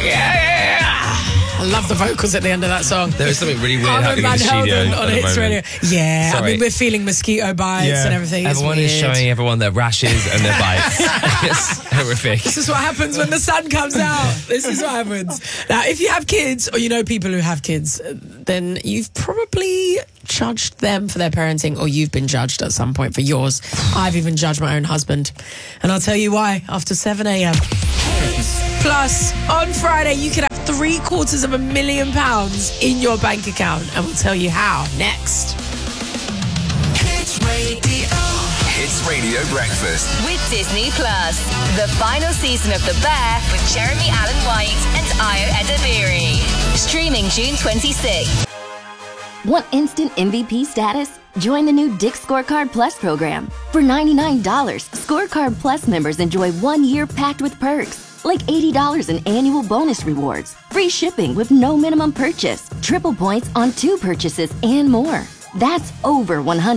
I love the vocals at the end of that song. There is something really weird happening in the studio on Hits Radio. Yeah, Sorry. I mean, we're feeling mosquito bites and everything. Everyone is showing everyone their rashes and their bites. It's horrific. This is what happens when the sun comes out. This is what happens. Now, if you have kids, or you know people who have kids, then you've probably judged them for their parenting, or you've been judged at some point for yours. I've even judged my own husband. And I'll tell you why after 7 a.m. Plus, on Friday, you can have £750,000 in your bank account, and we'll tell you how next. Hits Radio. Hits Radio Breakfast with Disney Plus. The final season of The Bear with Jeremy Allen White and Ayo Edebiri. Streaming June 26th. Want instant MVP status? Join the new Dick's Scorecard Plus program. For $99, Scorecard Plus members enjoy 1 year packed with perks. Like $80 in annual bonus rewards, free shipping with no minimum purchase, triple points on 2 purchases, and more. That's over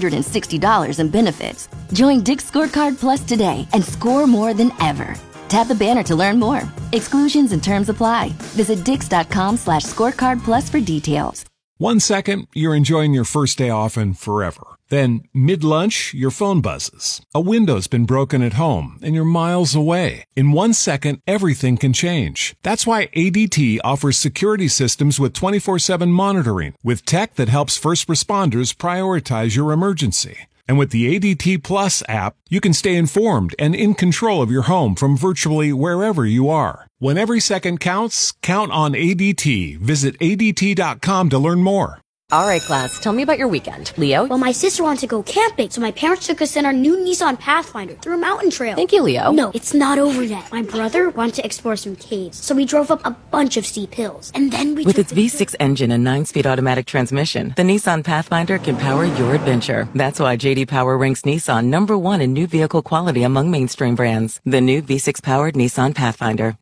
$160 in benefits. Join Dick's Scorecard Plus today and score more than ever. Tap the banner to learn more. Exclusions and terms apply. Visit dix.com/scorecard plus for details. 1 second, you're enjoying your first day off and forever. Then, mid-lunch, your phone buzzes. A window's been broken at home, and you're miles away. In 1 second, everything can change. That's why ADT offers security systems with 24/7 monitoring, with tech that helps first responders prioritize your emergency. And with the ADT Plus app, you can stay informed and in control of your home from virtually wherever you are. When every second counts, count on ADT. Visit ADT.com to learn more. All right, class, tell me about your weekend. Leo? Well, my sister wanted to go camping, so my parents took us in our new Nissan Pathfinder through a mountain trail. Thank you, Leo. No, it's not over yet. My brother wanted to explore some caves, so we drove up a bunch of steep hills. And then we With its V6 engine and 9-speed automatic transmission, the Nissan Pathfinder can power your adventure. That's why J.D. Power ranks Nissan #1 in new vehicle quality among mainstream brands. The new V6-powered Nissan Pathfinder.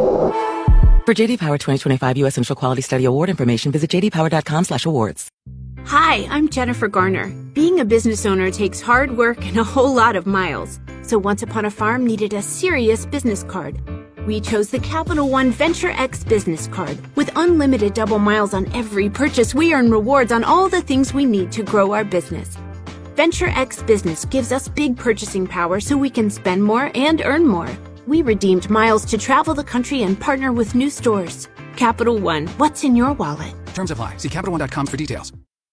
For J.D. Power 2025 U.S. Central Quality Study Award information, visit jdpower.com/awards. Hi, I'm Jennifer Garner. Being a business owner takes hard work and a whole lot of miles. So Once Upon a Farm needed a serious business card. We chose the Capital One Venture X business card. With unlimited double miles on every purchase, we earn rewards on all the things we need to grow our business. Venture X Business gives us big purchasing power so we can spend more and earn more. We redeemed miles to travel the country and partner with new stores. Capital One, what's in your wallet? Terms apply. See CapitalOne.com for details.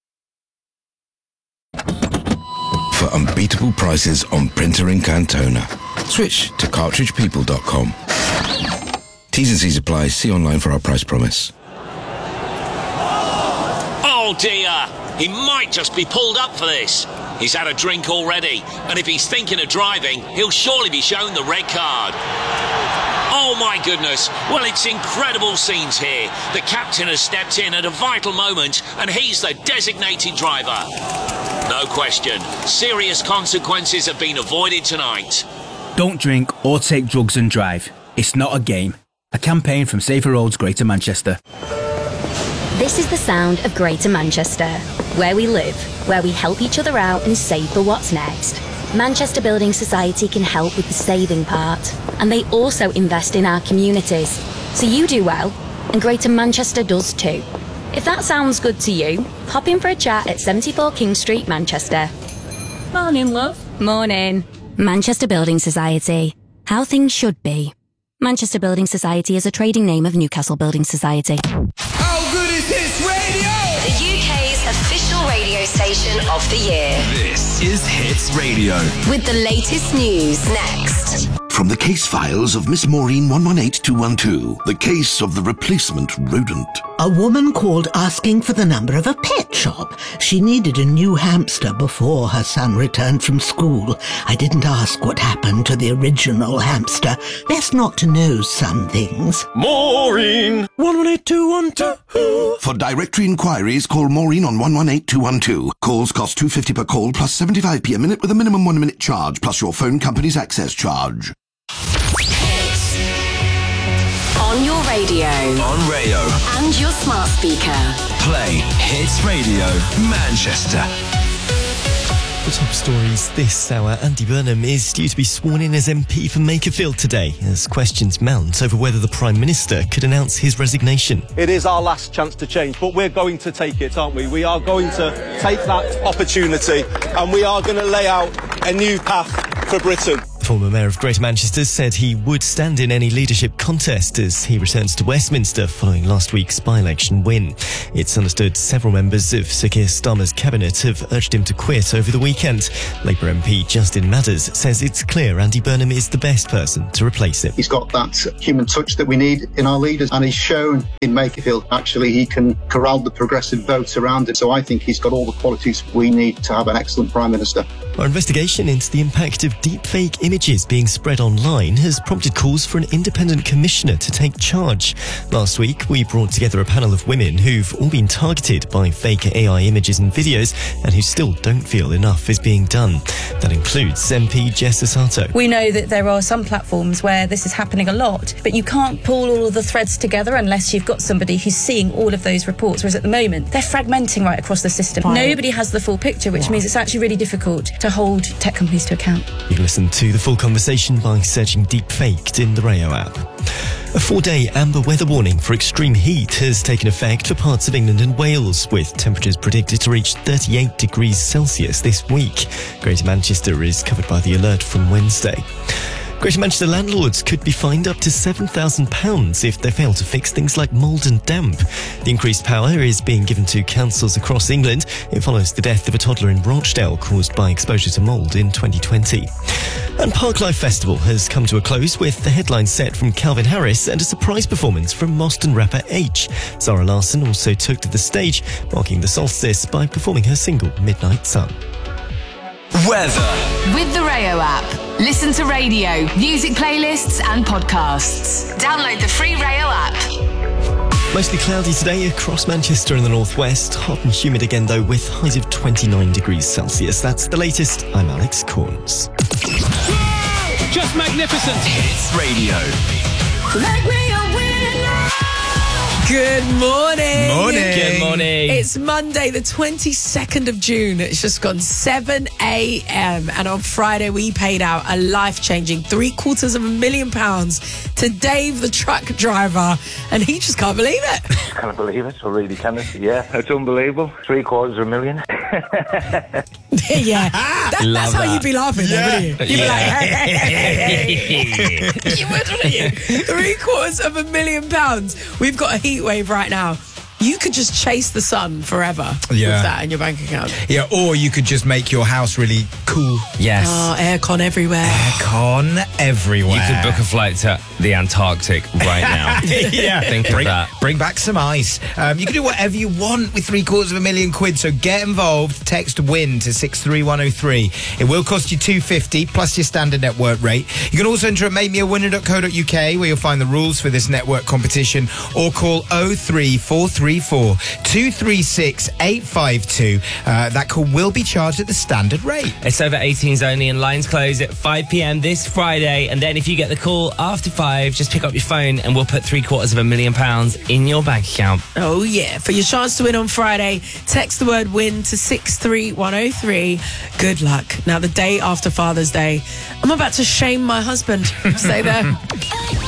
for unbeatable prices on printer ink and toner. Switch to CartridgePeople.com. T's and C's apply. See online for our price promise. Oh dear, he might just be pulled up for this. He's had a drink already, and if he's thinking of driving, he'll surely be shown the red card. Oh my goodness, well, it's incredible scenes here. The captain has stepped in at a vital moment, and he's the designated driver. No question, serious consequences have been avoided tonight. Don't drink or take drugs and drive. It's not a game. A campaign from Safer Roads Greater Manchester. This is the sound of Greater Manchester, where we live, where we help each other out and save for what's next. Manchester Building Society can help with the saving part, and they also invest in our communities. So you do well, and Greater Manchester does too. If that sounds good to you, hop in for a chat at 74 King Street, Manchester. Morning, love. Morning. Manchester Building Society. How things should be. Manchester Building Society is a trading name of Newcastle Building Society. How good is Hits Radio? The UK's official radio station of the year. This is Hits Radio. With the latest news next. From the case files of Miss Maureen 118212, the case of the replacement rodent. A woman called asking for the number of a pet shop. She needed a new hamster before her son returned from school. I didn't ask what happened to the original hamster. Best not to know some things. Maureen 118212. For directory inquiries, call Maureen on 118212. Calls cost £2.50 per call plus 75p a minute with a minimum 1 minute charge plus your phone company's access charge. On your radio. On Rayo. And your smart speaker. Play Hits Radio Manchester. The top stories this hour. Andy Burnham is due to be sworn in as MP for Makerfield today as questions mount over whether the Prime Minister could announce his resignation. It is our last chance to change, but we're going to take it, aren't we? We are going to take that opportunity and we are going to lay out a new path for Britain. The former Mayor of Greater Manchester said he would stand in any leadership contest as he returns to Westminster following last week's by-election win. It's understood several members of Sir Keir Starmer's cabinet have urged him to quit over the weekend. Labour MP Justin Madders says it's clear Andy Burnham is the best person to replace him. He's got that human touch that we need in our leaders, and he's shown in Makerfield actually he can corral the progressive vote around it. So I think he's got all the qualities we need to have an excellent Prime Minister. Our investigation into the impact of deepfake images being spread online has prompted calls for an independent commissioner to take charge. Last week, we brought together a panel of women who've all been targeted by fake AI images and videos and who still don't feel enough is being done. That includes MP Jess Asato. We know that there are some platforms where this is happening a lot, but you can't pull all of the threads together unless you've got somebody who's seeing all of those reports, whereas at the moment, they're fragmenting right across the system. Right. Nobody has the full picture, which means it's actually really difficult to hold tech companies to account. You can listen to the full conversation by searching Deepfaked in the Rayo app. A 4-day amber weather warning for extreme heat has taken effect for parts of England and Wales, with temperatures predicted to reach 38 degrees Celsius this week. Greater Manchester is covered by the alert from Wednesday. Greater Manchester landlords could be fined up to £7,000 if they fail to fix things like mould and damp. The increased power is being given to councils across England. It follows the death of a toddler in Rochdale caused by exposure to mould in 2020. And Parklife Festival has come to a close with the headline set from Calvin Harris and a surprise performance from Moston rapper H. Zara Larsson also took to the stage, marking the solstice by performing her single Midnight Sun. Weather. With the Rayo app. Listen to radio, music playlists and podcasts. Download the free Rayo app. Mostly cloudy today across Manchester and the northwest. Hot and humid again though, with highs of 29 degrees Celsius. That's the latest. I'm Alex Corns. Just magnificent. Hits radio. Make me a winner. Good morning. Good morning. It's Monday, the 22nd of June. It's just gone 7 a.m. And on Friday, we paid out a life-changing £750,000 to Dave, the truck driver. And he just can't believe it. Can't believe it. I really can't. Yeah, it's unbelievable. $750,000. Yeah. That's how you'd be laughing, though, wouldn't you? You'd be like, hey. You would, wouldn't you? £750,000. We've got a heat wave right now. You could just chase the sun forever with that in your bank account. Yeah, or you could just make your house really cool. Yes. Oh, aircon everywhere. Aircon everywhere. You could book a flight to the Antarctic right now. Yeah. Think of that. Bring back some ice. You can do whatever you want with £750,000. So get involved. Text WIN to 63103. It will cost you $250 plus your standard network rate. You can also enter at makemeawinner.co.uk where you'll find the rules for this network competition, or call 03434 236 852. That call will be charged at the standard rate. It's over 18s only, and lines close at 5 p.m. this Friday. And then if you get the call after 5, just pick up your phone and we'll put £750,000 in your bank account. Oh, yeah. For your chance to win on Friday, text the word WIN to 63103. Good luck. Now, the day after Father's Day, I'm about to shame my husband. Stay there.